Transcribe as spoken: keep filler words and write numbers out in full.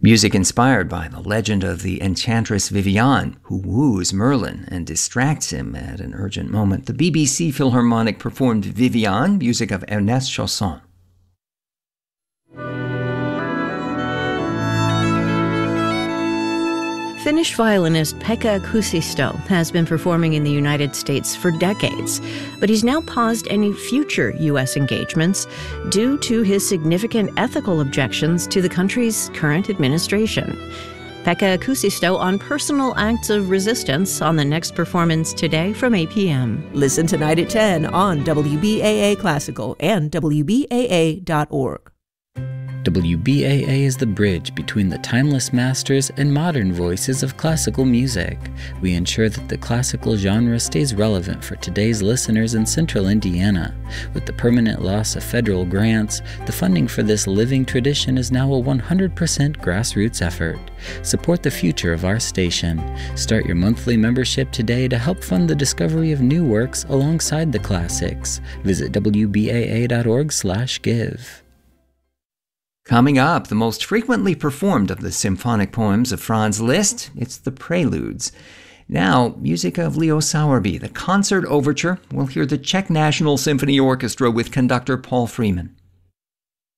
Music inspired by the legend of the enchantress Viviane, who woos Merlin and distracts him at an urgent moment. The B B C Philharmonic performed Viviane, music of Ernest Chausson. Finnish violinist Pekka Kuusisto has been performing in the United States for decades, but he's now paused any future U S engagements due to his significant ethical objections to the country's current administration. Pekka Kuusisto on personal acts of resistance on the next performance today from eight p.m. Listen tonight at ten on W B A A Classical and W B A A dot org. W B A A is the bridge between the timeless masters and modern voices of classical music. We ensure that the classical genre stays relevant for today's listeners in central Indiana. With the permanent loss of federal grants, the funding for this living tradition is now a one hundred percent grassroots effort. Support the future of our station. Start your monthly membership today to help fund the discovery of new works alongside the classics. Visit W B A A dot org slash give. Coming up, the most frequently performed of the symphonic poems of Franz Liszt, it's the Preludes. Now, music of Leo Sowerby, the Concert Overture. We'll hear the Czech National Symphony Orchestra with conductor Paul Freeman.